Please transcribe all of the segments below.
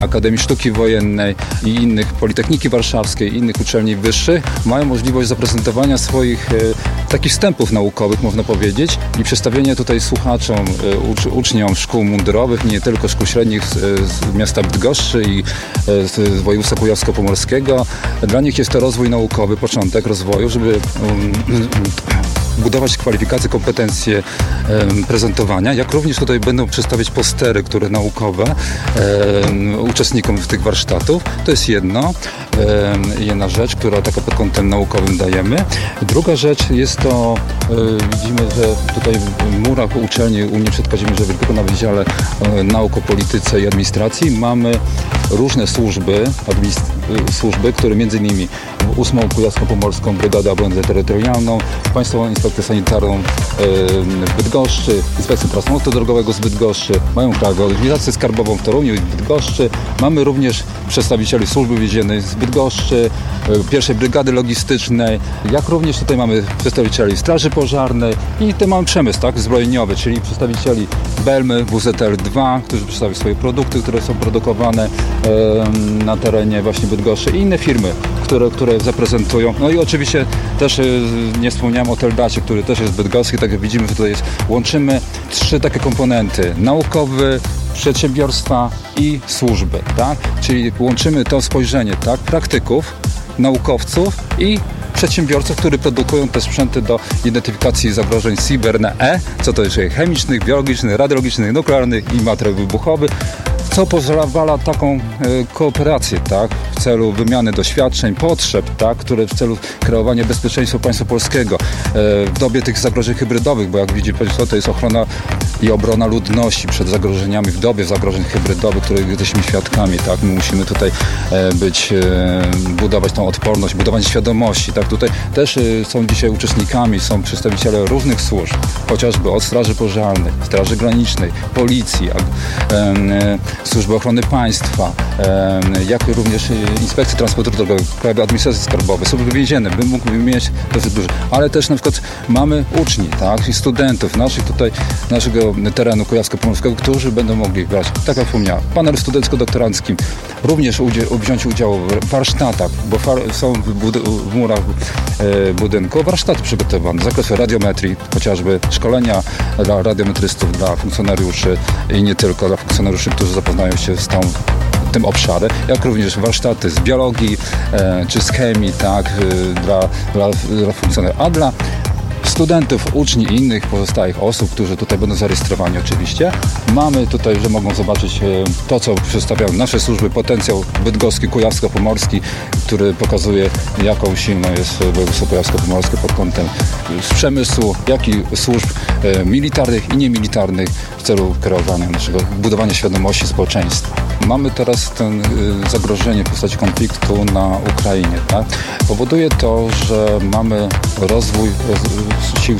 Akademii Sztuki Wojennej i innych, Politechniki Warszawskiej i innych uczelni wyższych mają możliwość zaprezentowania swoich takich wstępów naukowych, można powiedzieć, i przedstawienia tutaj słuchaczom, uczniom szkół mundurowych, nie tylko szkół średnich z miasta Bydgoszczy i z województwa kujawsko-pomorskiego. Dla nich jest to rozwój naukowy, początek rozwoju, żeby budować kwalifikacje, kompetencje prezentowania, jak również tutaj będą przedstawiać postery, które naukowe uczestnikom tych warsztatów. To jest jedna rzecz, która taka pod kątem naukowym dajemy. Druga rzecz jest to, widzimy, że tutaj w murach uczelni u mnie przed Kazimierza Wielkiego na Wydziale Nauk o Polityce i Administracji mamy różne służby, które między innymi 8. Kujawsko-Pomorską Brygadę Obrony Terytorialną, Państwową Inspekcję Sanitarną w Bydgoszczy, Inspekcję Transportu Drogowego z Bydgoszczy, mają Krajową Administrację Skarbową w Toruniu i w Bydgoszczy. Mamy również przedstawicieli Służby Więziennej z Bydgoszczy, pierwszej Brygady Logistycznej, jak również tutaj mamy przedstawicieli Straży Pożarnej i tutaj mamy przemysł, tak, zbrojeniowy, czyli przedstawicieli Belmy, WZL-2, którzy przedstawią swoje produkty, które są produkowane na terenie właśnie Bydgoszczy i inne firmy, które zaprezentują. No i oczywiście też nie wspomniałem o Teldacie, który też jest bydgoski, tak jak widzimy, że tutaj łączymy 3 takie komponenty: naukowy, przedsiębiorstwa i służby, tak? Czyli łączymy to spojrzenie, tak? Praktyków, naukowców i przedsiębiorców, którzy produkują te sprzęty do identyfikacji zagrożeń cyber na co to jest chemicznych, biologicznych, radiologicznych, nuklearnych i materiałów wybuchowych, co pozwala taką kooperację, tak, w celu wymiany doświadczeń, potrzeb, tak, które w celu kreowania bezpieczeństwa państwa polskiego w dobie tych zagrożeń hybrydowych, bo jak widzi Państwo, to jest ochrona i obrona ludności przed zagrożeniami w dobie zagrożeń hybrydowych, których jesteśmy świadkami, tak. My musimy tutaj budować tą odporność, budowanie świadomości, tak. Tutaj też są dzisiaj uczestnikami, są przedstawiciele różnych służb, chociażby od Straży Pożarnej, Straży Granicznej, Policji, Służby Ochrony Państwa, jak również Inspekcji Transportu Drogowego, Krajowej Administracji Skarbowej, Służby Więziennej, bym mógł wymieniać dosyć dużo, ale też na przykład mamy uczni, tak, i studentów naszego terenu kujawsko-pomorskiego, którzy będą mogli brać, tak jak wspomniałem, w panelu studencko-doktoranckim, również wziąć udział w warsztatach, bo są w murach budynku warsztaty przygotowane z zakresu radiometrii, chociażby szkolenia dla radiometrystów, dla funkcjonariuszy i nie tylko dla funkcjonariuszy, którzy zapoznają się z tym obszarem, jak również warsztaty z biologii czy z chemii, tak, dla funkcjonariuszy, a dla studentów, uczniów i innych pozostałych osób, którzy tutaj będą zarejestrowani oczywiście. Mamy tutaj, że mogą zobaczyć to, co przedstawiają nasze służby, potencjał bydgoski, kujawsko-pomorski, który pokazuje, jaką silną jest województwo kujawsko-pomorskie pod kątem przemysłu, jak i służb militarnych i niemilitarnych w celu kreowania budowania świadomości społeczeństwa. Mamy teraz zagrożenie w postaci konfliktu na Ukrainie, tak? Powoduje to, że mamy rozwój sił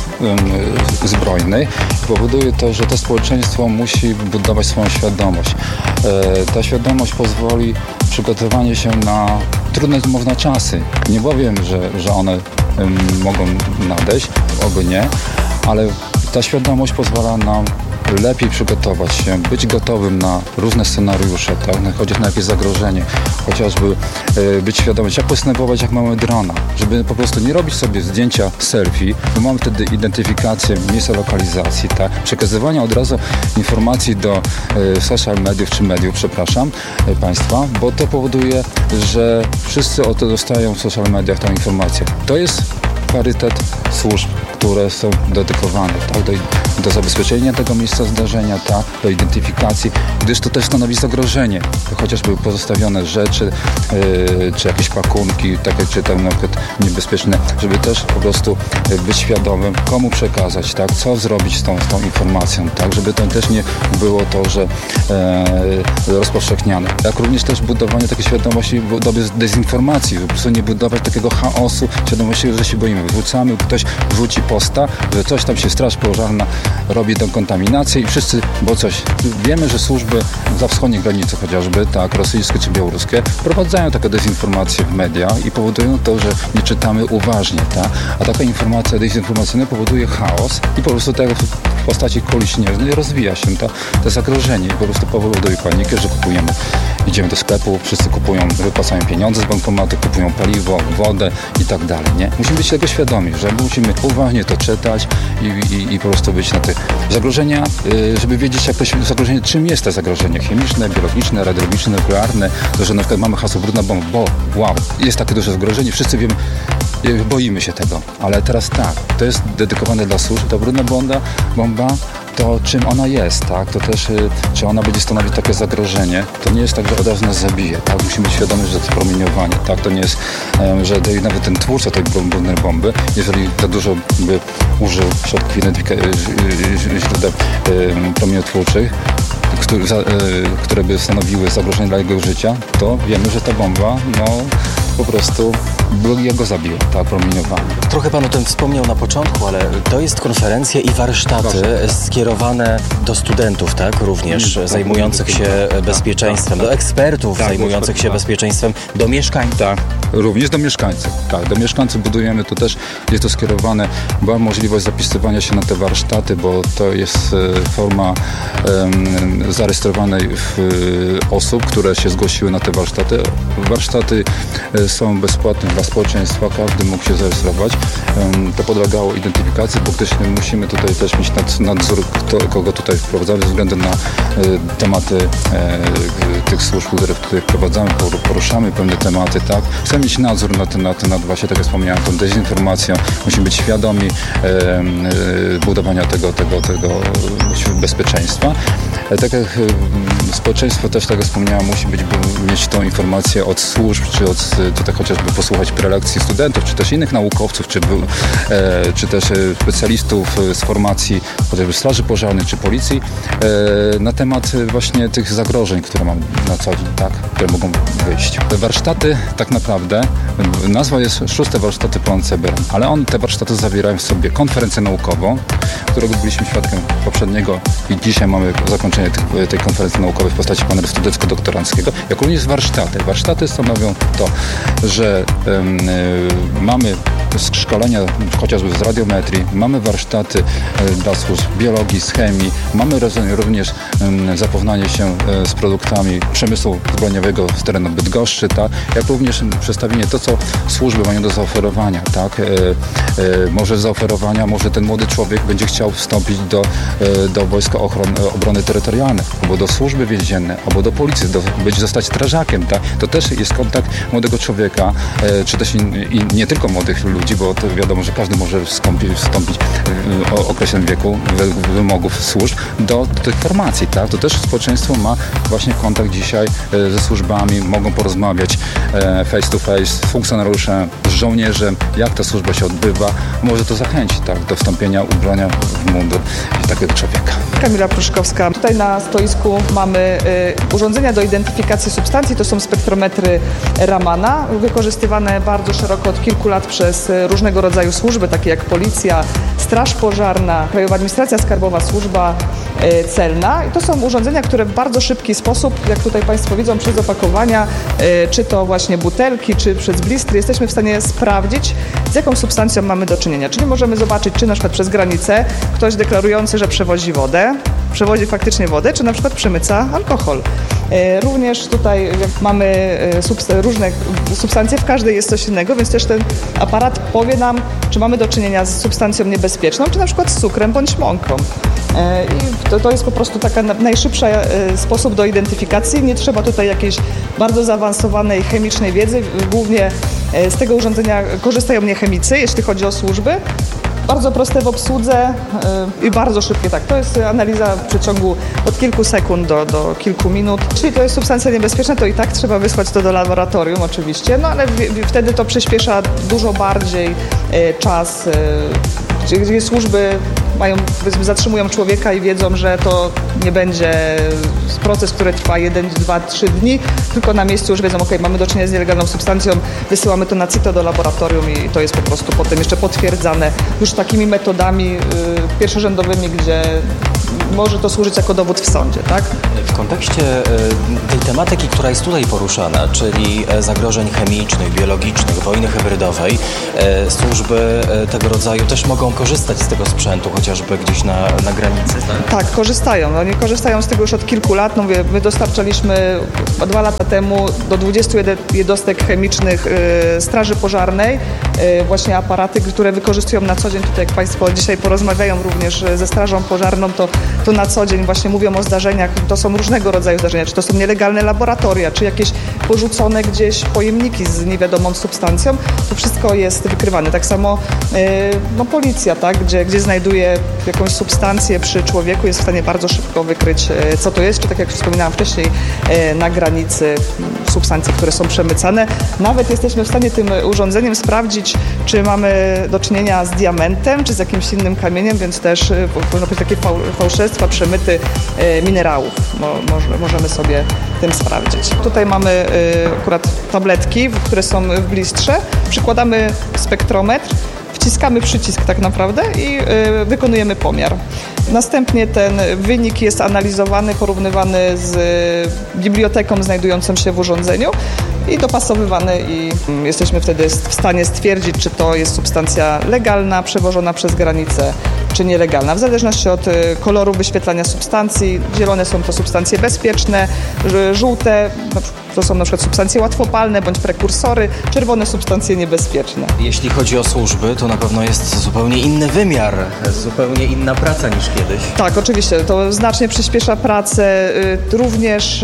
zbrojnych. Powoduje to, że to społeczeństwo musi budować swoją świadomość. Ta świadomość pozwoli przygotowanie się na trudne można czasy. Nie powiem, że one mogą nadejść, oby nie, ale ta świadomość pozwala nam lepiej przygotować się, być gotowym na różne scenariusze, tak? Chodzić na jakieś zagrożenie, chociażby być świadomym, jak postępować, jak mamy drona, żeby po prostu nie robić sobie zdjęcia selfie, bo mamy wtedy identyfikację miejsca lokalizacji, tak? Przekazywania od razu informacji do social mediów, czy mediów, przepraszam Państwa, bo to powoduje, że wszyscy o to dostają w social mediach tę informację. To jest parytet służb, które są dedykowane, tak, do zabezpieczenia tego miejsca zdarzenia, tak, do identyfikacji, gdyż to też stanowi zagrożenie. Chociażby pozostawione rzeczy, czy jakieś pakunki, takie czy tam na przykład niebezpieczne, żeby też po prostu być świadomym, komu przekazać, tak, co zrobić z tą informacją, tak, żeby to też nie było to, że rozpowszechniane. Jak również też budowanie takiej świadomości w dobie dezinformacji, po prostu nie budować takiego chaosu, świadomości, że się boimy. Wrzucamy, ktoś wrzuci posta, że coś tam się Straż Pożarna robi tę kontaminację i wszyscy, bo coś. Wiemy, że służby za wschodniej granicy chociażby, tak, rosyjskie czy białoruskie, prowadzają takie dezinformacje w media i powodują to, że nie czytamy uważnie, tak? A taka informacja dezinformacyjna powoduje chaos i po prostu tego w postaci kuli śnieżnej rozwija się to zagrożenie i po prostu powoduje panikę, że kupujemy idziemy do sklepu, wszyscy kupują, wypłacają pieniądze z bankomatu, kupują paliwo, wodę i tak dalej, nie? Musimy być tego świadomi, że musimy uważnie to czytać i po prostu być na te zagrożenia, żeby wiedzieć, jak to się zagrożenie, czym jest to zagrożenie chemiczne, biologiczne, radiologiczne, nuklearne, to, że na przykład mamy hasło brudna bomba, bo wow, jest takie duże zagrożenie, wszyscy wiemy, boimy się tego, ale teraz tak, to jest dedykowane dla służb, ta brudna bomba, to czym ona jest, tak? To też, czy ona będzie stanowić takie zagrożenie, to nie jest tak, że od razu nas zabije, tak? Musimy być świadomi, że to jest promieniowanie, tak? To nie jest, że nawet ten twórca tej brudnej bomby, jeżeli za dużo by użył środków źródeł promieniotwórczych, które by stanowiły zagrożenie dla jego życia, to wiemy, że ta bomba, po prostu go zabiła, ta promieniowanie. Trochę Pan o tym wspomniał na początku, ale to jest konferencja i warsztaty skierowane do studentów, tak? Również zajmujących się bezpieczeństwem, do ekspertów zajmujących się bezpieczeństwem, do mieszkańców. Tak, również do mieszkańców. Tak, do mieszkańców budujemy, to też jest to skierowane, była możliwość zapisywania się na te warsztaty, bo to jest forma zarejestrowanej osób, które się zgłosiły na te warsztaty. Warsztaty są bezpłatne dla społeczeństwa, każdy mógł się zarejestrować. To podlegało identyfikacji, bo musimy tutaj też mieć nadzór, kogo tutaj wprowadzamy, ze względu na tematy tych służb, które tutaj wprowadzamy, poruszamy pewne tematy, tak. Chcemy mieć nadzór nad właśnie, tak jak wspomniałem, tą dezinformacją. Musimy być świadomi budowania tego bezpieczeństwa. Tak jak społeczeństwo też, tak jak wspomniałem, musi mieć tą informację od służb, czy tutaj chociażby posłuchać prelekcji studentów, czy też innych naukowców, czy też specjalistów z formacji chociażby Straży Pożarnej, czy Policji na temat właśnie tych zagrożeń, które mamy na co dzień, tak, które mogą wyjść. Te warsztaty tak naprawdę, nazwa jest 6. warsztaty plan CBRN, ale te warsztaty zawierają w sobie konferencję naukową, którego byliśmy świadkiem poprzedniego i dzisiaj mamy zakończenie tej konferencji naukowej w postaci panelu studencko-doktoranckiego, jak również warsztaty. Warsztaty stanowią to, że mamy szkolenia chociażby z radiometrii, mamy warsztaty dla służb biologii, z chemii, mamy również zapoznanie się z produktami przemysłu zbrojeniowego z terenu Bydgoszczy, tak? Jak również przedstawienie to, co służby mają do zaoferowania, tak? Może zaoferowania, może ten młody człowiek będzie chciał wstąpić do Wojska Obrony Terytorialnej, albo do służby więziennej, albo do policji, zostać strażakiem, tak? To też jest kontakt młodego człowieka, czy też nie tylko młodych ludzi, bo to wiadomo, że każdy może wstąpić o określonym wieku wymogów służb do tych formacji, tak? To też społeczeństwo ma właśnie kontakt dzisiaj ze służbami, mogą porozmawiać face to face z funkcjonariuszem, z żołnierzem, jak ta służba się odbywa. Może to zachęcić, tak, do wstąpienia, ubrania w mundur takiego człowieka. Kamila Pruszkowska. Tutaj na stoisku mamy urządzenia do identyfikacji substancji. To są spektrometry Ramana, wykorzystywane bardzo szeroko od kilku lat przez różnego rodzaju służby, takie jak Policja, Straż Pożarna, Krajowa Administracja Skarbowa, Służba Celna. I to są urządzenia, które w bardzo szybki sposób, jak tutaj Państwo widzą, przez opakowania, czy to właśnie butelki, czy przez blistry, jesteśmy w stanie sprawdzić, z jaką substancją mamy do czynienia. Czyli możemy zobaczyć, czy na przykład przez granicę ktoś deklarujący, że przewozi wodę, przewozi faktycznie wodę, czy na przykład przemyca alkohol. Również tutaj mamy różne substancje, w każdej jest coś innego, więc też ten aparat powie nam, czy mamy do czynienia z substancją niebezpieczną, czy na przykład z cukrem bądź mąką. I to jest po prostu taka najszybsza sposób do identyfikacji. Nie trzeba tutaj jakiejś bardzo zaawansowanej chemicznej wiedzy. Głównie z tego urządzenia korzystają niechemicy, jeśli chodzi o służby. Bardzo proste w obsłudze i bardzo szybkie. Tak, to jest analiza w przeciągu od kilku sekund do kilku minut. Jeśli to jest substancja niebezpieczna, to i tak trzeba wysłać to do laboratorium oczywiście, no ale wtedy to przyspiesza dużo bardziej czas, gdzie służby zatrzymują człowieka i wiedzą, że to nie będzie proces, który trwa 1, 2, 3 dni, tylko na miejscu już wiedzą, ok, mamy do czynienia z nielegalną substancją, wysyłamy to na CITO do laboratorium i to jest po prostu potem jeszcze potwierdzane już takimi metodami pierwszorzędowymi, gdzie może to służyć jako dowód w sądzie, tak? W kontekście tej tematyki, która jest tutaj poruszana, czyli zagrożeń chemicznych, biologicznych, wojny hybrydowej, służby tego rodzaju też mogą korzystać z tego sprzętu, chociażby gdzieś na granicy, tak? Tak, korzystają. Oni korzystają z tego już od kilku lat. No, my dostarczaliśmy 2 lata temu do 20 jednostek chemicznych Straży Pożarnej właśnie aparaty, które wykorzystują na co dzień. Tutaj jak Państwo dzisiaj porozmawiają również ze Strażą Pożarną, to na co dzień właśnie mówią o zdarzeniach. To są różnego rodzaju zdarzenia, czy to są nielegalne laboratoria, czy jakieś porzucone gdzieś pojemniki z niewiadomą substancją. To wszystko jest wykrywane. Tak samo policja, tak, gdzie znajduje jakąś substancję przy człowieku, jest w stanie bardzo szybko wykryć, co to jest, czy tak jak wspominałam wcześniej, na granicy substancje, które są przemycane. Nawet jesteśmy w stanie tym urządzeniem sprawdzić, czy mamy do czynienia z diamentem, czy z jakimś innym kamieniem, więc też można powiedzieć takie fałszerstwa, przemyty minerałów możemy sobie tym sprawdzić. Tutaj mamy akurat tabletki, które są w blistrze. Przykładamy spektrometr, wciskamy przycisk tak naprawdę i wykonujemy pomiar. Następnie ten wynik jest analizowany, porównywany z biblioteką znajdującą się w urządzeniu i dopasowywany i jesteśmy wtedy w stanie stwierdzić, czy to jest substancja legalna, przewożona przez granicę, czy nielegalna. W zależności od koloru wyświetlania substancji, zielone są to substancje bezpieczne, żółte to są na przykład substancje łatwopalne bądź prekursory, czerwone substancje niebezpieczne. Jeśli chodzi o służby, to na pewno jest zupełnie inny wymiar, zupełnie inna praca niż kiedyś. Tak, oczywiście. To znacznie przyspiesza pracę, również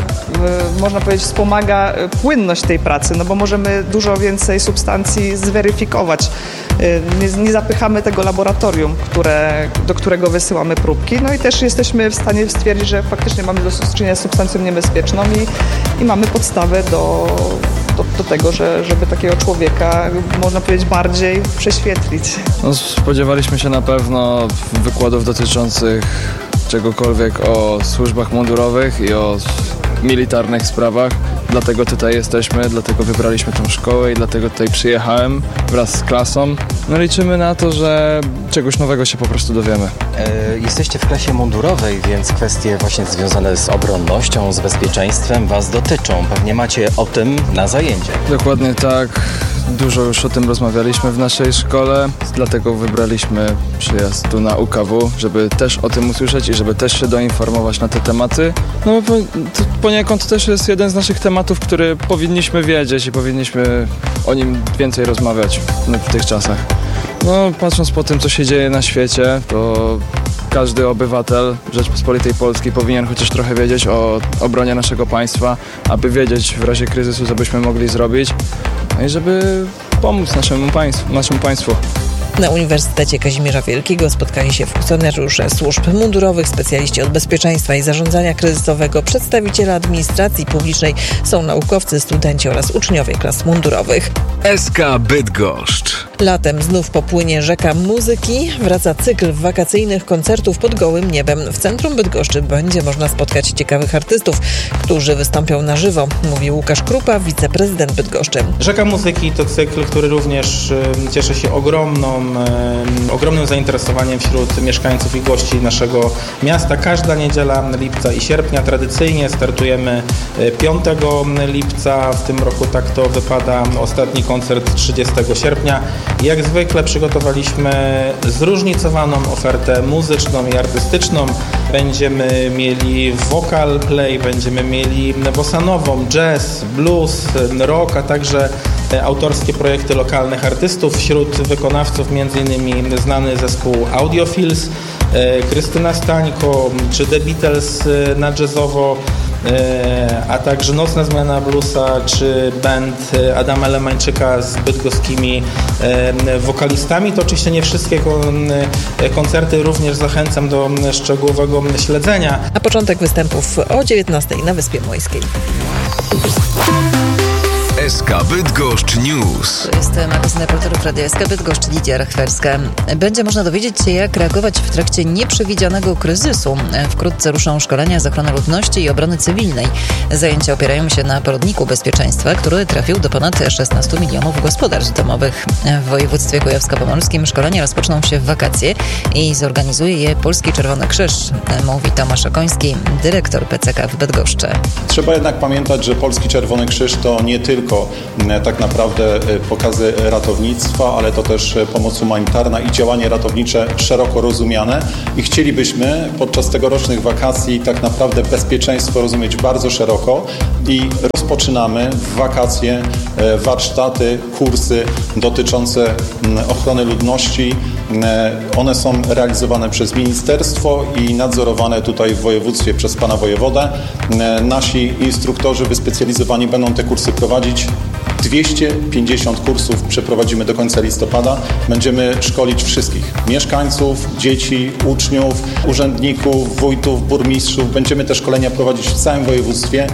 można powiedzieć wspomaga płynność tej pracy, no bo możemy dużo więcej substancji zweryfikować. Nie zapychamy tego laboratorium, do którego wysyłamy próbki, no i też jesteśmy w stanie stwierdzić, że faktycznie mamy do czynienia z substancją niebezpieczną i mamy podstawę do tego, żeby takiego człowieka, można powiedzieć, bardziej prześwietlić. No, spodziewaliśmy się na pewno wykładów dotyczących czegokolwiek o służbach mundurowych i o militarnych sprawach. Dlatego tutaj jesteśmy, dlatego wybraliśmy tę szkołę i dlatego tutaj przyjechałem wraz z klasą. No liczymy na to, że czegoś nowego się po prostu dowiemy. Jesteście w klasie mundurowej, więc kwestie właśnie związane z obronnością, z bezpieczeństwem Was dotyczą. Pewnie macie o tym na zajęciach. Dokładnie tak. Dużo już o tym rozmawialiśmy w naszej szkole, dlatego wybraliśmy przyjazd tu na UKW, żeby też o tym usłyszeć i żeby też się doinformować na te tematy. No bo poniekąd też jest jeden z naszych tematów, który powinniśmy wiedzieć i powinniśmy o nim więcej rozmawiać w tych czasach. No, patrząc po tym, co się dzieje na świecie, to każdy obywatel Rzeczpospolitej Polskiej powinien chociaż trochę wiedzieć o obronie naszego państwa, aby wiedzieć w razie kryzysu, co byśmy mogli zrobić, no i żeby pomóc naszemu państwu. Na Uniwersytecie Kazimierza Wielkiego spotkali się funkcjonariusze służb mundurowych, specjaliści od bezpieczeństwa i zarządzania kryzysowego, przedstawiciele administracji publicznej, są naukowcy, studenci oraz uczniowie klas mundurowych. SK Bydgoszcz. Latem znów popłynie rzeka muzyki. Wraca cykl wakacyjnych koncertów pod gołym niebem. W centrum Bydgoszczy będzie można spotkać ciekawych artystów, którzy wystąpią na żywo, mówi Łukasz Krupa, wiceprezydent Bydgoszczy. Rzeka muzyki to cykl, który również cieszy się ogromnym zainteresowaniem wśród mieszkańców i gości naszego miasta. Każda niedziela lipca i sierpnia tradycyjnie startujemy 5 lipca. W tym roku tak to wypada. Ostatni koncert 30 sierpnia. Jak zwykle przygotowaliśmy zróżnicowaną ofertę muzyczną i artystyczną. Będziemy mieli vocal play, będziemy mieli bossanową, jazz, blues, rock, a także autorskie projekty lokalnych artystów. Wśród wykonawców m.in. znany zespół Audiophils, Krystyna Stańko czy The Beatles na jazzowo, a także Nocna Zmiana Bluesa czy band Adama Lemańczyka z bydgoskimi wokalistami. To oczywiście nie wszystkie koncerty, również zachęcam do szczegółowego śledzenia. A początek występów o 19:00 na Wyspie Mojskiej. SK Bydgoszcz News. To jest magazyn reporterów Radia SK Bydgoszcz, Lidia Rachwerska. Będzie można dowiedzieć się, jak reagować w trakcie nieprzewidzianego kryzysu. Wkrótce ruszą szkolenia z ochrony ludności i obrony cywilnej. Zajęcia opierają się na poradniku bezpieczeństwa, który trafił do ponad 16 milionów gospodarstw domowych. W województwie kujawsko-pomorskim szkolenia rozpoczną się w wakacje i zorganizuje je Polski Czerwony Krzyż, mówi Tomasz Okoński, dyrektor PCK w Bydgoszczy. Trzeba jednak pamiętać, że Polski Czerwony Krzyż to nie tylko tak naprawdę pokazy ratownictwa, ale to też pomoc humanitarna i działanie ratownicze szeroko rozumiane. I chcielibyśmy podczas tegorocznych wakacji tak naprawdę bezpieczeństwo rozumieć bardzo szeroko i rozpoczynamy w wakacje warsztaty, kursy dotyczące ochrony ludności. One są realizowane przez ministerstwo i nadzorowane tutaj w województwie przez pana wojewodę. Nasi instruktorzy wyspecjalizowani będą te kursy prowadzić. 250 kursów przeprowadzimy do końca listopada. Będziemy szkolić wszystkich mieszkańców, dzieci, uczniów, urzędników, wójtów, burmistrzów. Będziemy te szkolenia prowadzić w całym województwie.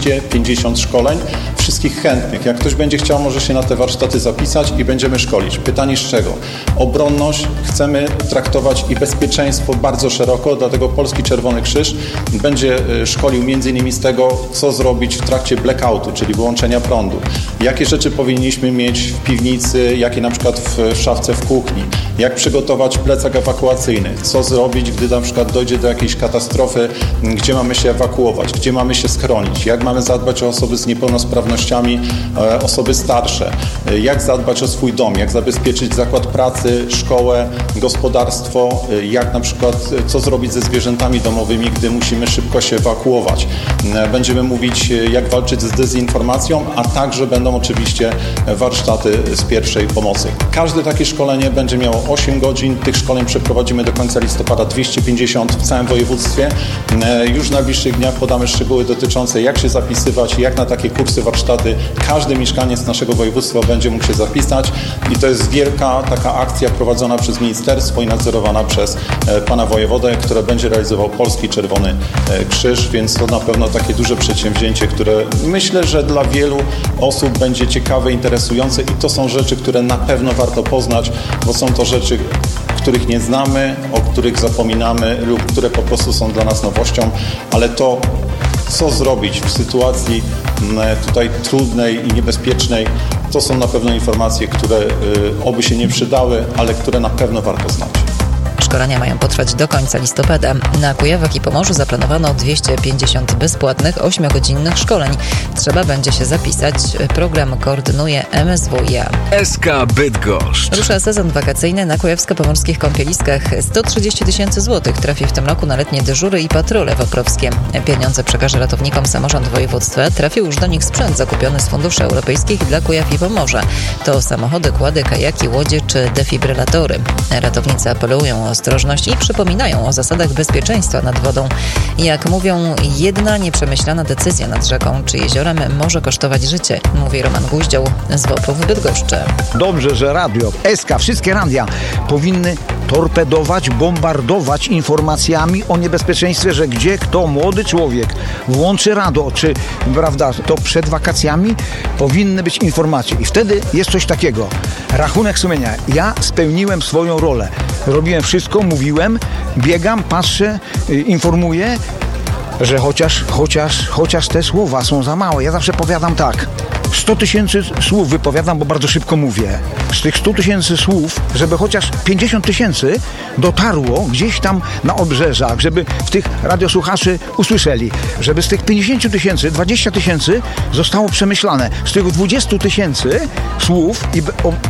250 szkoleń. Wszystkich chętnych. Jak ktoś będzie chciał, może się na te warsztaty zapisać i będziemy szkolić. Pytanie z czego? Obronność chcemy traktować i bezpieczeństwo bardzo szeroko, dlatego Polski Czerwony Krzyż będzie szkolił m.in. z tego, co zrobić w trakcie blackoutu, czyli wyłączenia prądu. Jakie rzeczy powinniśmy mieć w piwnicy, jakie na przykład w szafce w kuchni, jak przygotować plecak ewakuacyjny, co zrobić, gdy na przykład dojdzie do jakiejś katastrofy, gdzie mamy się ewakuować, gdzie mamy się schronić, jak mamy zadbać o osoby z niepełnosprawnościami, osoby starsze, jak zadbać o swój dom, jak zabezpieczyć zakład pracy, szkołę, gospodarstwo, jak na przykład co zrobić ze zwierzętami domowymi, gdy musimy szybko się ewakuować. Będziemy mówić, jak walczyć z dezinformacją, a także będą oczywiście warsztaty z pierwszej pomocy. Każde takie szkolenie będzie miało 8 godzin. Tych szkoleń przeprowadzimy do końca listopada 250 w całym województwie. Już w najbliższych dniach podamy szczegóły dotyczące, jak się zapisywać, jak na takie kursy, warsztaty każdy mieszkaniec naszego województwa będzie mógł się zapisać. I to jest wielka taka akcja prowadzona przez ministerstwo i nadzorowana przez pana wojewodę, które będzie realizował Polski Czerwony Krzyż, więc to na pewno takie duże przedsięwzięcie, które myślę, że dla wielu osób będzie ciekawe, interesujące i to są rzeczy, które na pewno warto poznać, bo są to rzeczy, których nie znamy, o których zapominamy lub które po prostu są dla nas nowością, ale to, co zrobić w sytuacji tutaj trudnej i niebezpiecznej, to są na pewno informacje, które oby się nie przydały, ale które na pewno warto znać. Szkolenia mają potrwać do końca listopada. Na Kujawach i Pomorzu zaplanowano 250 bezpłatnych 8-godzinnych szkoleń. Trzeba będzie się zapisać. Program koordynuje MSWiA. SK Bydgoszcz. Rusza sezon wakacyjny na kujawsko-pomorskich kąpieliskach. 130 000 złotych trafi w tym roku na letnie dyżury i patrole wodprowskie. Pieniądze przekaże ratownikom samorząd województwa. Trafił już do nich sprzęt zakupiony z funduszy europejskich dla Kujaw i Pomorza. To samochody, kłady, kajaki, łodzie czy defibrylatory. Ratownicy apelują o ostrożność i przypominają o zasadach bezpieczeństwa nad wodą. Jak mówią, jedna nieprzemyślana decyzja nad rzeką czy jeziorem może kosztować życie, mówi Roman Guździoł z WOPR-u w Bydgoszczy. Dobrze, że radio, SK, wszystkie radia powinny torpedować, bombardować informacjami o niebezpieczeństwie, że gdzie kto, młody człowiek włączy radio, czy prawda, to przed wakacjami powinny być informacje. I wtedy jest coś takiego. Rachunek sumienia. Ja spełniłem swoją rolę. Robiłem wszystko, mówiłem, biegam, patrzę, informuję, że chociaż te słowa są za małe. Ja zawsze powiadam tak. 100 000 słów wypowiadam, bo bardzo szybko mówię. Z tych 100 000 słów, żeby chociaż 50 000 dotarło gdzieś tam na obrzeżach, żeby w tych radiosłuchaczy usłyszeli, żeby z tych 50 000, 20 000 zostało przemyślane. Z tych 20 000 słów i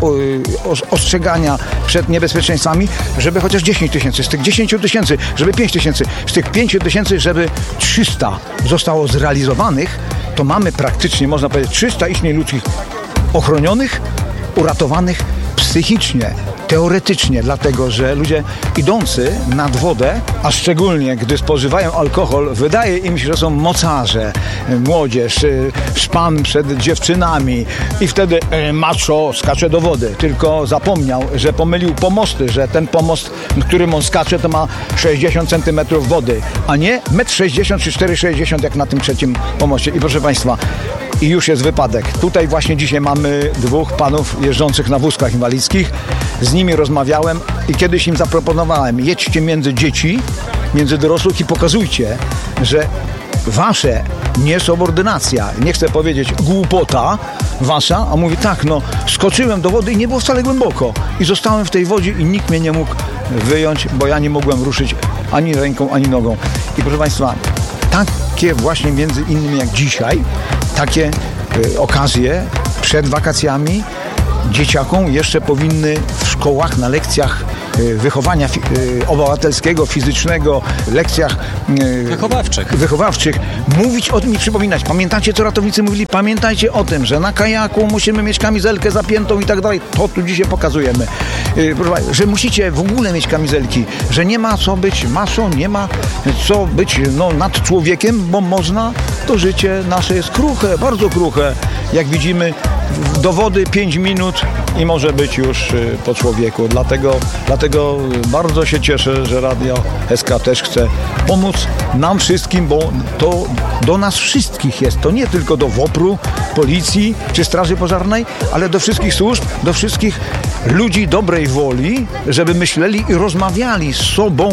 ostrzegania przed niebezpieczeństwami, żeby chociaż 10 000, z tych 10 000, żeby 5 000, z tych 5 000, żeby 300 zostało zrealizowanych, to mamy praktycznie, można powiedzieć, 300 istnień ludzkich ochronionych, uratowanych psychicznie, teoretycznie, dlatego że ludzie idący nad wodę, a szczególnie gdy spożywają alkohol, wydaje im się, że są mocarze, młodzież, szpan przed dziewczynami i wtedy macho skacze do wody, tylko zapomniał, że pomylił pomosty, że ten pomost, którym on skacze, to ma 60 cm wody, a nie 1,60 m czy 4,60 m jak na tym trzecim pomoście. I proszę Państwa, i już jest wypadek. Tutaj właśnie dzisiaj mamy 2 panów jeżdżących na wózkach inwalidzkich. Z nimi rozmawiałem i kiedyś im zaproponowałem, jedźcie między dzieci, między dorosłych i pokazujcie, że wasze niesubordynacja, nie chcę powiedzieć głupota wasza, a mówi tak, no skoczyłem do wody i nie było wcale głęboko i zostałem w tej wodzie i nikt mnie nie mógł wyjąć, bo ja nie mogłem ruszyć ani ręką, ani nogą. I proszę Państwa, takie właśnie między innymi jak dzisiaj, takie okazje przed wakacjami dzieciakom jeszcze powinny w szkołach, na lekcjach wychowania obywatelskiego, fizycznego, lekcjach wychowawczych mówić o tym i przypominać. Pamiętacie, co ratownicy mówili? Pamiętajcie o tym, że na kajaku musimy mieć kamizelkę zapiętą i tak dalej. To tu dzisiaj pokazujemy. Że musicie w ogóle mieć kamizelki, że nie ma co być maszą, nie ma co być nad człowiekiem, bo można, to życie nasze jest kruche, bardzo kruche. Jak widzimy, do wody 5 minut i może być już po człowieku. Dlatego bardzo się cieszę, że Radio SK też chce pomóc nam wszystkim, bo to do nas wszystkich jest. To nie tylko do WOPR-u, policji czy straży pożarnej, ale do wszystkich służb, do wszystkich ludzi dobrej woli, żeby myśleli i rozmawiali z sobą,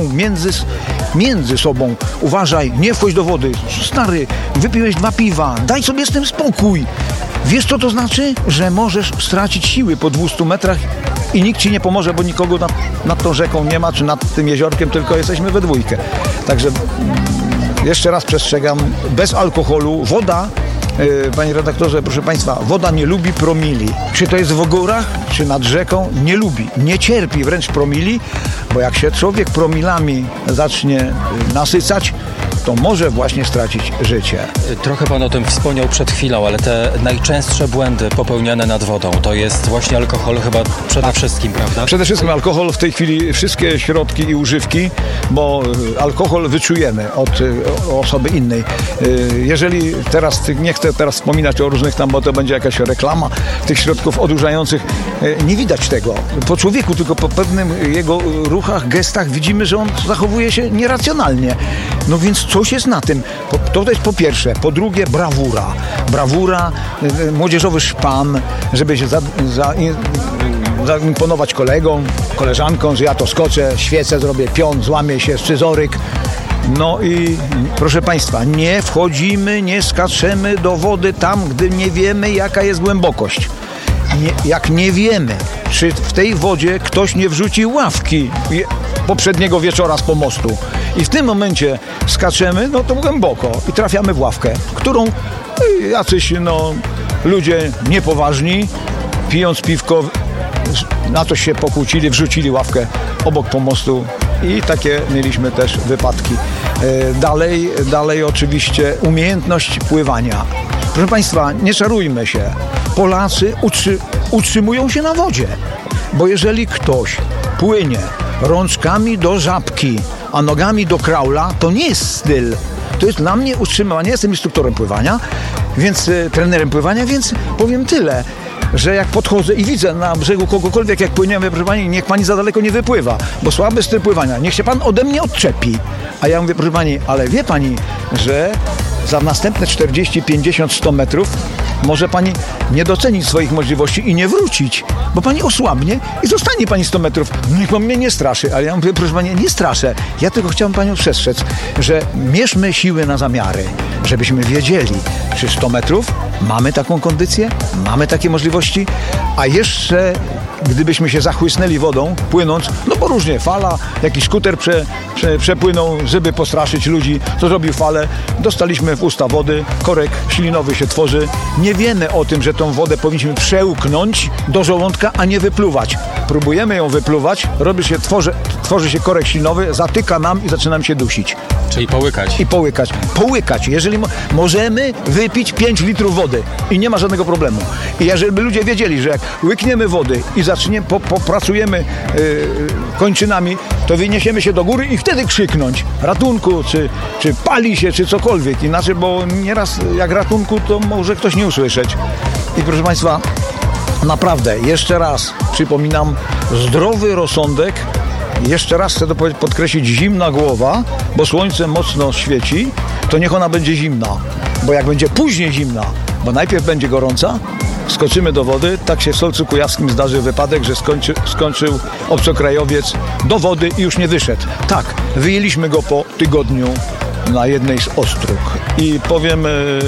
między sobą. Uważaj, nie wchodź do wody. Stary, wypiłeś 2 piwa, daj sobie z tym spokój. Wiesz, co to znaczy? Że możesz stracić siły po 200 metrach i nikt ci nie pomoże, bo nikogo nad tą rzeką nie ma, czy nad tym jeziorkiem, tylko jesteśmy we dwójkę. Także jeszcze raz przestrzegam, bez alkoholu, woda, panie redaktorze, proszę Państwa, woda nie lubi promili. Czy to jest w górach, czy nad rzeką, nie lubi, nie cierpi wręcz promili, bo jak się człowiek promilami zacznie nasycać, to może właśnie stracić życie. Trochę Pan o tym wspomniał przed chwilą, ale te najczęstsze błędy popełniane nad wodą to jest właśnie alkohol chyba przede wszystkim, prawda? Przede wszystkim alkohol, w tej chwili wszystkie środki i używki, bo alkohol wyczujemy od osoby innej. Jeżeli teraz, nie chcę teraz wspominać o różnych tam, bo to będzie jakaś reklama tych środków odurzających, nie widać tego po człowieku, tylko po pewnym jego ruchach, gestach widzimy, że on zachowuje się nieracjonalnie. No więc coś jest na tym. To jest po pierwsze. Po drugie brawura, młodzieżowy szpan, żeby się zaimponować kolegom, koleżankom, że ja to skoczę, świecę zrobię, pion, złamię się, scyzoryk. No i proszę Państwa, nie wchodzimy, nie skaczemy do wody tam, gdy nie wiemy, jaka jest głębokość. Jak nie wiemy, czy w tej wodzie ktoś nie wrzucił ławki poprzedniego wieczora z pomostu i w tym momencie skaczemy, no to głęboko i trafiamy w ławkę, którą jacyś ludzie niepoważni, pijąc piwko, na to się pokłócili, wrzucili ławkę obok pomostu i takie mieliśmy też wypadki. Dalej oczywiście umiejętność pływania. Proszę Państwa, nie czarujmy się. Polacy utrzymują się na wodzie, bo jeżeli ktoś płynie rączkami do żabki, a nogami do kraula, to nie jest styl. To jest dla mnie utrzymywanie. Jestem instruktorem pływania, więc trenerem pływania, więc powiem tyle, że jak podchodzę i widzę na brzegu kogokolwiek, jak płyniemy, proszę Pani, niech Pani za daleko nie wypływa, bo słaby styl pływania. Niech się Pan ode mnie odczepi. A ja mówię, proszę Pani, ale wie Pani, że za następne 40, 50, 100 metrów może Pani nie docenić swoich możliwości i nie wrócić, bo Pani osłabnie i zostanie Pani 100 metrów. Niech Pan mnie nie straszy, ale ja mówię, proszę Pani, nie straszę. Ja tylko chciałem Panią przestrzec, że mierzmy siły na zamiary, żebyśmy wiedzieli, czy 100 metrów mamy taką kondycję, mamy takie możliwości, a jeszcze gdybyśmy się zachłysnęli wodą, płynąc, no bo różnie, fala, jakiś skuter przepłynął, żeby postraszyć ludzi, to zrobił falę, dostaliśmy w usta wody, korek ślinowy się tworzy. Nie wiemy o tym, że tą wodę powinniśmy przełknąć do żołądka, a nie wypluwać. Próbujemy ją wypluwać, tworzy się korek ślinowy, zatyka nam i zaczynamy się dusić. Czyli połykać. I połykać. Jeżeli możemy wypić 5 litrów wody i nie ma żadnego problemu. I jeżeli ludzie wiedzieli, że jak łykniemy wody i popracujemy kończynami, to wyniesiemy się do góry i wtedy krzyknąć ratunku, czy pali się, czy cokolwiek. Inaczej, bo nieraz jak ratunku, to może ktoś nie usłyszeć. I proszę Państwa, naprawdę, jeszcze raz przypominam, zdrowy rozsądek, jeszcze raz chcę to podkreślić, zimna głowa, bo słońce mocno świeci, to niech ona będzie zimna, bo jak będzie później zimna, bo najpierw będzie gorąca, skoczymy do wody. Tak się w Solcu Kujawskim zdarzył wypadek, że skończył obcokrajowiec do wody i już nie wyszedł. Tak, wyjęliśmy go po tygodniu na jednej z ostróg. I powiem,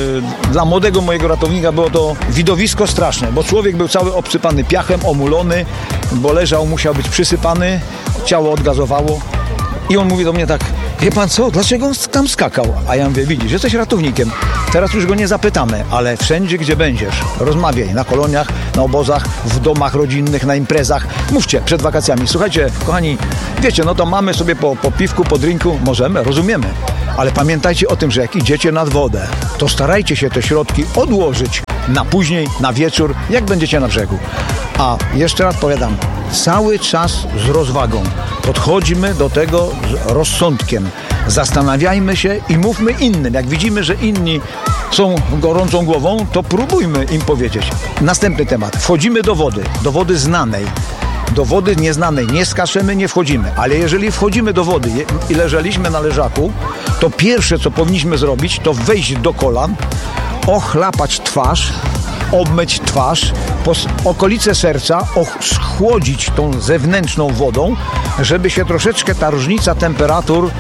dla młodego mojego ratownika było to widowisko straszne, bo człowiek był cały obsypany piachem, omulony, bo leżał, musiał być przysypany, ciało odgazowało. I on mówi do mnie tak: wie pan co, dlaczego on tam skakał? A ja mówię: widzisz, jesteś ratownikiem, teraz już go nie zapytamy, ale wszędzie, gdzie będziesz, rozmawiaj, na koloniach, na obozach, w domach rodzinnych, na imprezach, mówcie przed wakacjami: słuchajcie, kochani, wiecie, no to mamy sobie po piwku, po drinku, możemy, rozumiemy, ale pamiętajcie o tym, że jak idziecie nad wodę, to starajcie się te środki odłożyć na później, na wieczór, jak będziecie na brzegu. A jeszcze raz powiadam, cały czas z rozwagą. Podchodzimy do tego z rozsądkiem. Zastanawiajmy się i mówmy innym. Jak widzimy, że inni są gorącą głową, to próbujmy im powiedzieć. Następny temat. Wchodzimy do wody znanej. Do wody nieznanej nie skaczemy, nie wchodzimy. Ale jeżeli wchodzimy do wody i leżeliśmy na leżaku, to pierwsze, co powinniśmy zrobić, to wejść do kolan, ochlapać twarz, obmyć twarz, okolice serca schłodzić tą zewnętrzną wodą, żeby się troszeczkę ta różnica temperatur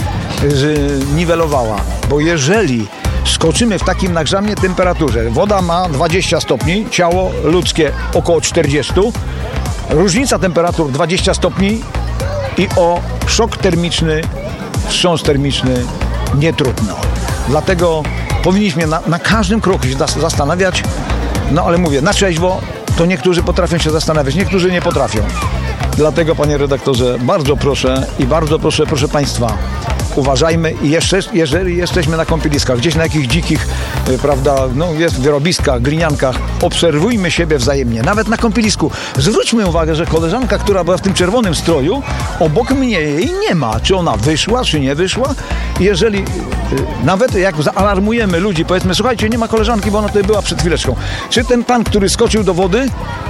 niwelowała. Bo jeżeli skoczymy w takim nagrzanej temperaturze, woda ma 20 stopni, ciało ludzkie około 40, różnica temperatur 20 stopni i o szok termiczny, wstrząs termiczny nie trudno. Dlatego powinniśmy na każdym kroku się zastanawiać. No ale mówię, na trzeźwo to niektórzy potrafią się zastanawiać, niektórzy nie potrafią. Dlatego, panie redaktorze, bardzo proszę i bardzo proszę, proszę państwa, uważajmy i jeszcze, jeżeli jesteśmy na kąpieliskach, gdzieś na jakichś dzikich, prawda, no jest wyrobiskach, gliniankach, obserwujmy siebie wzajemnie, nawet na kąpielisku. Zwróćmy uwagę, że koleżanka, która była w tym czerwonym stroju, obok mnie jej nie ma. Czy ona wyszła, czy nie wyszła? Jeżeli, nawet jak zaalarmujemy ludzi, powiedzmy: słuchajcie, nie ma koleżanki, bo ona tutaj była przed chwileczką. Czy ten pan, który skoczył do wody,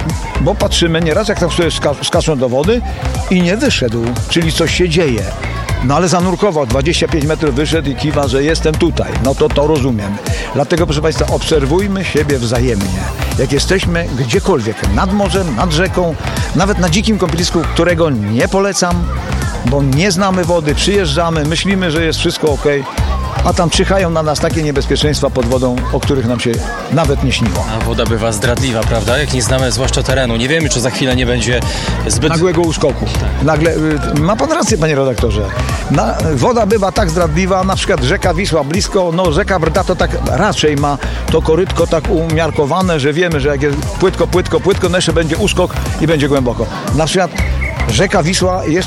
bo patrzymy nieraz, jak tam sobie skaczą do wody i nie wyszedł, czyli coś się dzieje. No ale zanurkował, 25 metrów wyszedł i kiwa, że jestem tutaj. No to rozumiem. Dlatego, proszę państwa, obserwujmy siebie wzajemnie. Jak jesteśmy gdziekolwiek, nad morzem, nad rzeką, nawet na dzikim kąpielisku, którego nie polecam, bo nie znamy wody, przyjeżdżamy, myślimy, że jest wszystko okej, a tam czyhają na nas takie niebezpieczeństwa pod wodą, o których nam się nawet nie śniło. A woda bywa zdradliwa, prawda? Jak nie znamy zwłaszcza terenu. Nie wiemy, czy za chwilę nie będzie zbyt... nagłego uskoku. Nagle, ma pan rację, panie redaktorze. Woda bywa tak zdradliwa, na przykład rzeka Wisła blisko, no rzeka Brda to tak raczej ma to korytko tak umiarkowane, że wiemy, że jak jest płytko, no jeszcze będzie uskok i będzie głęboko. Na przykład rzeka Wisła jest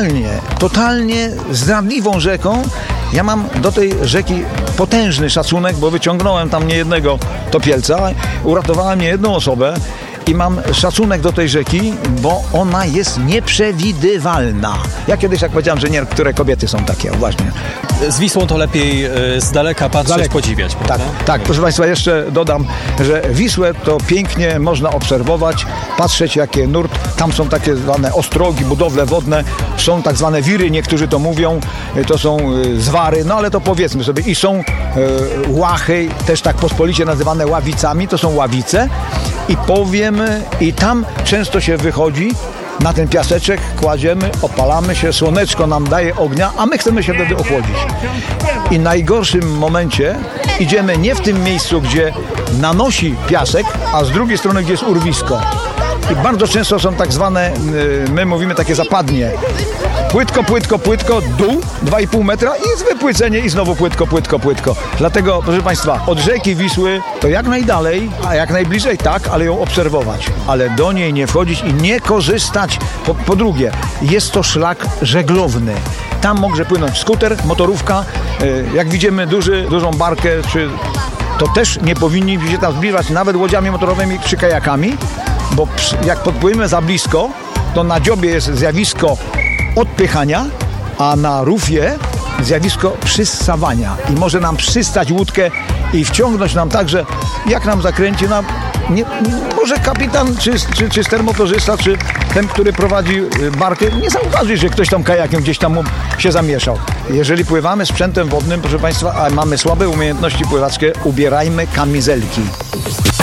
totalnie zdradliwą rzeką. Ja mam do tej rzeki potężny szacunek, bo wyciągnąłem tam niejednego topielca, uratowałem niejedną osobę i mam szacunek do tej rzeki, bo ona jest nieprzewidywalna. Ja kiedyś jak powiedziałem, że niektóre kobiety są takie, właśnie. Z Wisłą to lepiej z daleka patrzeć, podziwiać, prawda? Tak, proszę państwa, jeszcze dodam, że Wisłę to pięknie można obserwować, patrzeć jakie nurt, tam są takie zwane ostrogi, budowle wodne, są tak zwane wiry, niektórzy to mówią, to są zwary, no ale to powiedzmy sobie, i są łachy, też tak pospolicie nazywane ławicami, to są ławice i powiemy, i tam często się wychodzi, na ten piaseczek kładziemy, opalamy się, słoneczko nam daje ognia, a my chcemy się wtedy ochłodzić. I w najgorszym momencie idziemy nie w tym miejscu, gdzie nanosi piasek, a z drugiej strony, gdzie jest urwisko. I bardzo często są tak zwane, my mówimy takie zapadnie. Płytko, dół, 2,5 metra i jest wypłycenie i znowu płytko. Dlatego, proszę państwa, od rzeki Wisły to jak najdalej, a jak najbliżej tak, ale ją obserwować. Ale do niej nie wchodzić i nie korzystać. Po drugie, jest to szlak żeglowny. Tam może płynąć skuter, motorówka. Jak widzimy dużą barkę, to też nie powinni się tam zbliżać nawet łodziami motorowymi czy kajakami, bo jak podpłyniemy za blisko, to na dziobie jest zjawisko odpychania, a na rufie zjawisko przyssawania i może nam przystać łódkę i wciągnąć nam tak, że jak nam zakręci, może kapitan, czy stermokorzysta, czy ten, który prowadzi barkę, nie zauważy, że ktoś tam kajakiem gdzieś tam się zamieszał. Jeżeli pływamy sprzętem wodnym, proszę Państwa, a mamy słabe umiejętności pływackie, ubierajmy kamizelki.